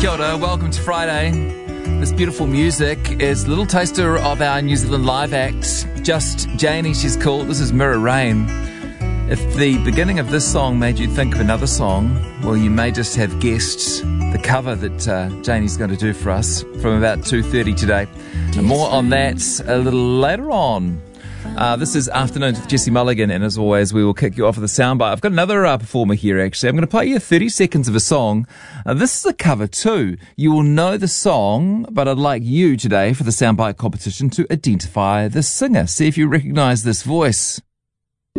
Kia ora, welcome to Friday. This beautiful music is a little taster of our New Zealand live act. Just Janie, she's called. This is Mirror Rain. If the beginning of this song made you think of another song, well, you may just have guessed the cover that Janie's going to do for us from about 2:30 today. And more on that a little later on. This is Afternoons with Jesse Mulligan, and as always, we will kick you off with a soundbite. I've got another performer here, actually. I'm going to play you 30 seconds of a song. This is a cover too. You will know the song, but I'd like you today for the soundbite competition to identify the singer. See if you recognise this voice.